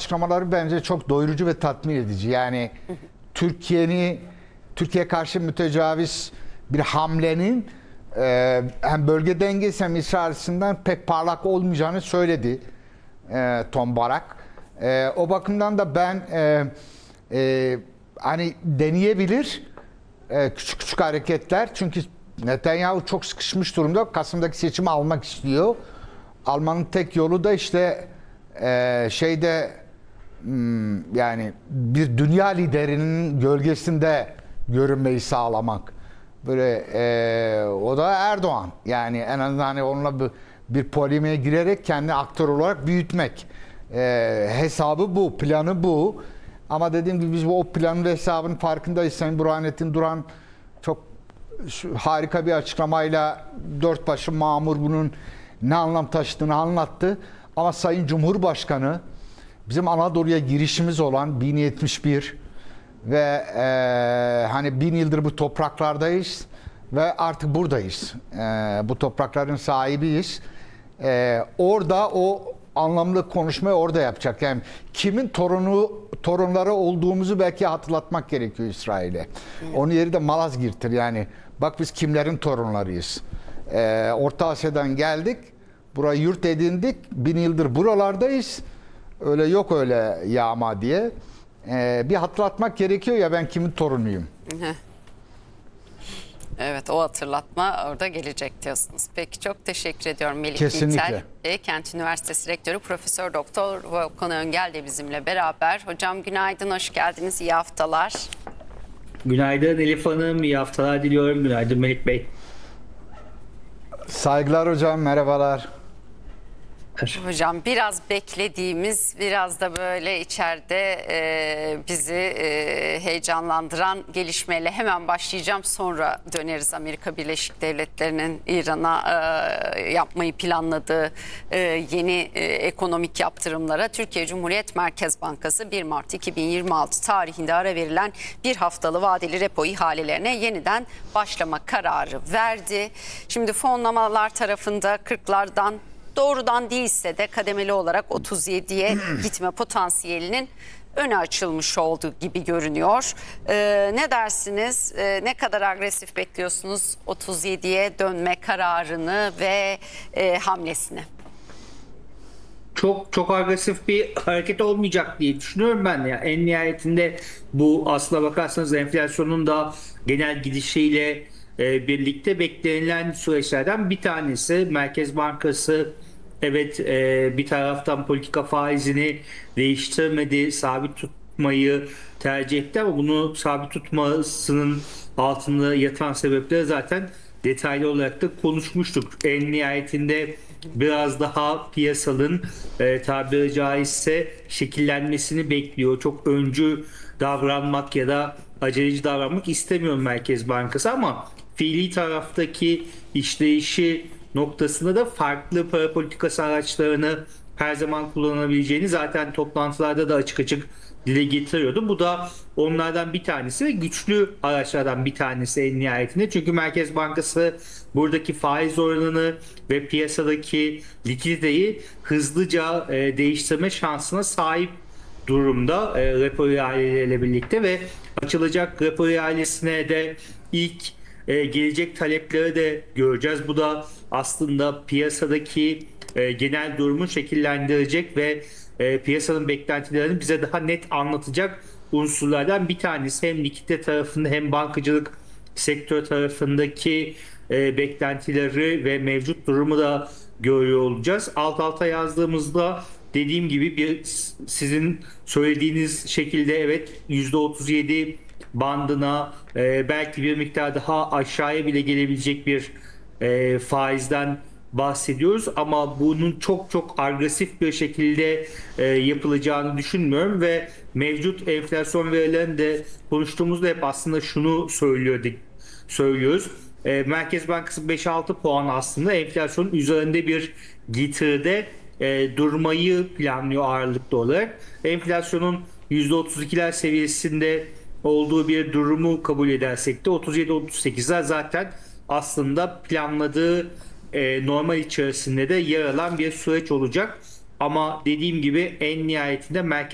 açıklamaları bence çok doyurucu ve tatmin edici. Yani Türkiye karşı mütecaviz bir hamlenin hem bölge dengesi hem İsrail açısından pek parlak olmayacağını söyledi Tom Barak. O bakımdan da ben hani deneyebilir küçük küçük hareketler. Çünkü Netanyahu çok sıkışmış durumda. Kasım'daki seçimi almak istiyor. Almanın tek yolu da işte yani bir dünya liderinin gölgesinde görünmeyi sağlamak. Böyle o da Erdoğan. Yani en azından hani onunla bir polemiğe girerek kendini aktör olarak büyütmek. Hesabı bu, planı bu. Ama dediğim gibi biz o planın ve hesabının farkındayız. Sayın Burhanettin Duran çok harika bir açıklamayla dört başı mamur bunun ne anlam taşıdığını anlattı. Ama Sayın Cumhurbaşkanı bizim Anadolu'ya girişimiz olan 1071 ve hani 1000 yıldır bu topraklardayız ve artık buradayız. Bu toprakların sahibiyiz. Orada o anlamlı konuşmayı orada yapacak. Yani kimin torunları olduğumuzu belki hatırlatmak gerekiyor İsrail'e. Onun yeri de Malazgirt'tir yani. Bak biz kimlerin torunlarıyız. Orta Asya'dan geldik. Burayı yurt edindik. 1000 yıldır buralardayız. Öyle yok öyle yağma diye. Bir hatırlatmak gerekiyor ya ben kimin torunuyum. Evet, o hatırlatma orada gelecek diyorsunuz. Peki çok teşekkür ediyorum Melih Kesinlikle. İlter. Kent Üniversitesi Rektörü Profesör Doktor Volkan Öngel de bizimle beraber. Hocam günaydın, hoş geldiniz. İyi haftalar. Günaydın Elif Hanım, iyi haftalar diliyorum. Günaydın Melih Bey. Saygılar hocam, merhabalar. Hocam biraz beklediğimiz, biraz da böyle içeride bizi heyecanlandıran gelişmeyle hemen başlayacağım. Sonra döneriz Amerika Birleşik Devletleri'nin İran'a yapmayı planladığı yeni ekonomik yaptırımlara. Türkiye Cumhuriyet Merkez Bankası 1 Mart 2026 tarihinde ara verilen bir haftalı vadeli repo ihalelerine yeniden başlama kararı verdi. Şimdi fonlamalar tarafında 40'lardan doğrudan değilse de kademeli olarak 37'ye gitme potansiyelinin önü açılmış olduğu gibi görünüyor. Ne dersiniz? Ne kadar agresif bekliyorsunuz 37'ye dönme kararını ve hamlesini? Çok agresif bir hareket olmayacak diye düşünüyorum ben ya. En nihayetinde bu aslına bakarsanız enflasyonun da genel gidişiyle birlikte beklenilen süreçlerden bir tanesi. Merkez Bankası evet bir taraftan politika faizini değiştirmedi, sabit tutmayı tercih etti ama bunu sabit tutmasının altında yatan sebepleri zaten detaylı olarak da konuşmuştuk. En nihayetinde biraz daha piyasanın tabiri caizse şekillenmesini bekliyor. Çok öncü davranmak ya da aceleci davranmak istemiyor Merkez Bankası ama fiili taraftaki işleyişi noktasında da farklı para politikası araçlarını her zaman kullanabileceğini zaten toplantılarda da açık açık dile getiriyordu. Bu da onlardan bir tanesi ve güçlü araçlardan bir tanesi en nihayetinde. Çünkü Merkez Bankası buradaki faiz oranını ve piyasadaki likiditeyi hızlıca değiştirme şansına sahip durumda repo ihaleleriyle birlikte ve açılacak repo ihalesine de ilk gelecek talepleri de göreceğiz. Bu da aslında piyasadaki genel durumu şekillendirecek ve piyasanın beklentilerini bize daha net anlatacak unsurlardan bir tanesi. Hem likidite tarafında hem bankacılık sektör tarafındaki beklentileri ve mevcut durumu da görüyor olacağız. Alt alta yazdığımızda dediğim gibi sizin söylediğiniz şekilde evet %37 bandına belki bir miktar daha aşağıya bile gelebilecek bir faizden bahsediyoruz ama bunun çok agresif bir şekilde yapılacağını düşünmüyorum ve mevcut enflasyon verilerinde konuştuğumuzda hep aslında şunu söylüyoruz. Merkez Bankası 5-6 puan aslında enflasyonun üzerinde bir getiride durmayı planlıyor ağırlıklı olarak. Enflasyonun %32'ler seviyesinde olduğu bir durumu kabul edersek de 37-38'ler zaten aslında planladığı normal içerisinde de yer alan bir süreç olacak. Ama dediğim gibi en nihayetinde Merkez